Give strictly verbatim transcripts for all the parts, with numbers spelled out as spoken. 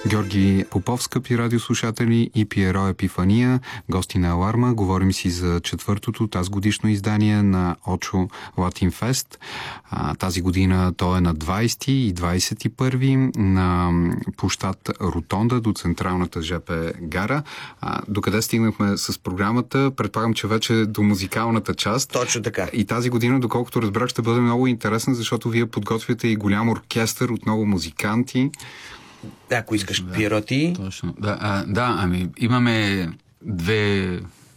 Георги Попов, скъпи радиослушатели, и Пиеро Епифания, гости на Аларма. Говорим си за четвъртото тази годишно издание на Очо Латин Фест. Тази година то е на двайсети и двайсет и първи на площад Ротонда до централната ЖП гара. А, докъде стигнахме с програмата? Предполагам, че вече до музикалната част. Точно така. И тази година, доколкото разбрах, ще бъде много интересна, защото вие подготвяте и голям оркестър от много музиканти. Да, ако искаш, да, Пиеро ти. Точно. Да, а, да, ами имаме две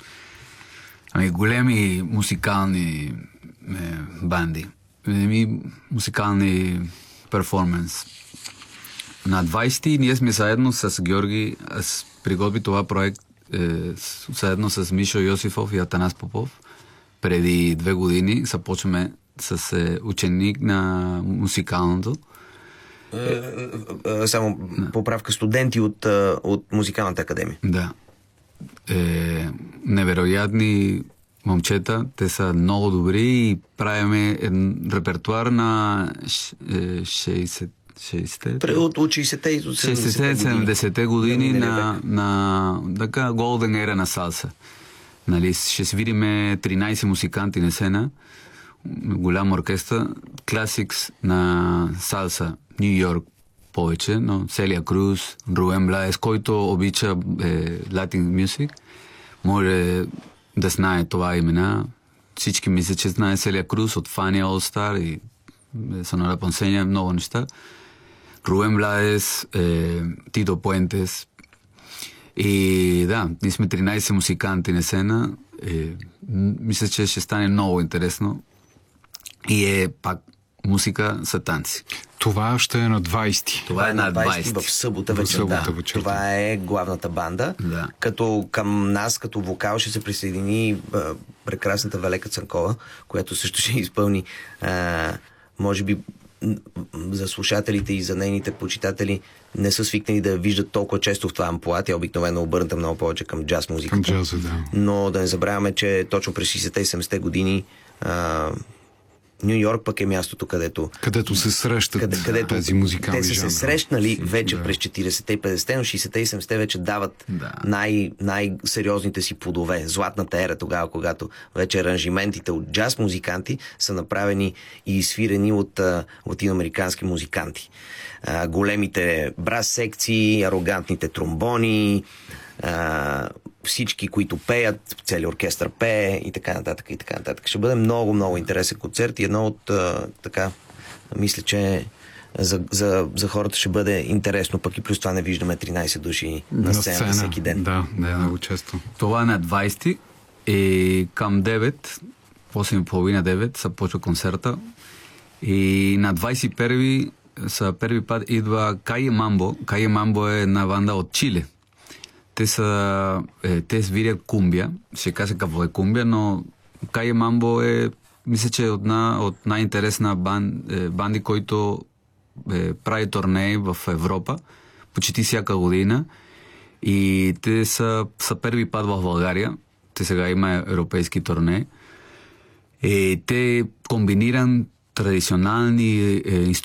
ами, големи музикални е, банди. Ами, музикални перформанс. На двайсети ние сме заедно с Георги. Аз приготви това проект е, заедно с Мишо Йосифов и Атанас Попов. Преди две години започваме с е, ученик на музикалното. Е, е, само да. Поправка, студенти от, от Музикалната академия. Да. Е, невероятни момчета, те са много добри и правиме репертуар на шейсет от шейсетте и седемдесетте години на, на така голден ера на салса. Нали, ще си видиме тринайсет музиканти на сцена, голям оркестър, класикс на салса, Нью Йорк повече, но Селия Круз, Руен Блаес, който обича е, латин мюзик, може да знае това имена. Всички мисля, че знае Селия Круз от Фания All Star и е, Сонора Понсеня, много неща. Руен Блаес, е, Тито Пуентес. И да, ние сме тринайсет музиканти на сцена. Е, мисля, че ще стане много интересно. И е пак музика са танци. Това ще е на двайсети. Това е на двайсети. В събота вечерта. Да. Това е главната банда. Да. Като към нас, като вокал, ще се присъедини а, прекрасната Велека Цанкова, която също ще изпълни а, може би за слушателите и за нейните почитатели не са свикнали да виждат толкова често в това амплуа. Тя обикновено обърната много повече към джаз музиката. Към джаза, да. Но да не забравяме, че точно през шейсетте и седемдесетте години а, Ню Йорк пък е мястото, където... Където се срещат къде, където тези музикални жанри. Те са се срещнали вече да. през четирийсетте и петдесетте, но шейсетте и седемдесетте вече дават да. най- най-сериозните си плодове. Златната ера тогава, когато вече аранжиментите от джаз музиканти са направени и свирени от а, латиноамерикански музиканти. А, големите брас секции, арогантните тромбони, а, всички, които пеят, целият оркестър пее и така нататък и така нататък. Ще бъде много, много интересен концерт и едно от а, така, мисля, че за, за, за хората ще бъде интересно, пък и плюс това не виждаме тринайсет души на, на сцена, сцена всеки ден. Да, да, е много често. Това е на двайсети и към девет, осем и половина девет започва концерта и на двайсет и първи за първи път идва Кае Мамбо. Кае Мамбо е една банда от Чиле. Те са, е, те свирят кумбия, ще кажа какво е кумбия, но Кае Мамбо е, мисля, че е една от най-интересна бан, е, банди, който е, прави турнеи в Европа, почти всяка година. И те са, са първи път в България. Те сега има европейски турнеи. И те комбинират традиционални е, инструменти